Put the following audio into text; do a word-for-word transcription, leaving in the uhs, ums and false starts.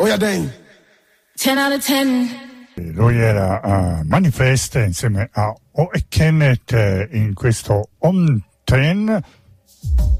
Oh yeah, dang. ten out of ten. Lui era a Manifest insieme a O e Kenneth in questo On Ten.